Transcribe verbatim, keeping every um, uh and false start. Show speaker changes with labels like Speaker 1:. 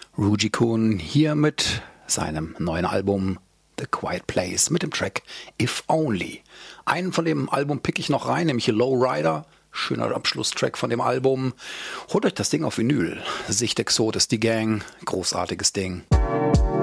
Speaker 1: Ruji Kun hier mit seinem neuen Album The Quiet Place mit dem Track If Only. Einen von dem Album pick ich noch rein, nämlich Lowrider. Schöner Abschlusstrack von dem Album. Holt euch das Ding auf Vinyl. Sicht Exot ist die Gang. Großartiges Ding.